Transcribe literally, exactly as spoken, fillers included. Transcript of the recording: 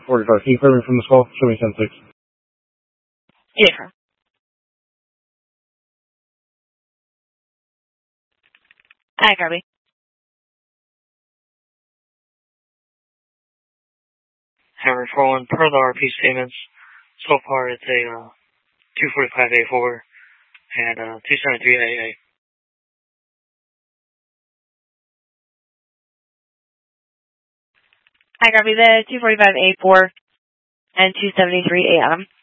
forty-five. Can you clear me from this call? Show me ten six. Yeah, sure. Hi, Kirby. Hammer four one, per the R P statements, so far it's a uh, two forty-five A four and uh, two seventy-three A A. Hi, Kirby. The two forty-five A four and two seventy-three A Adam.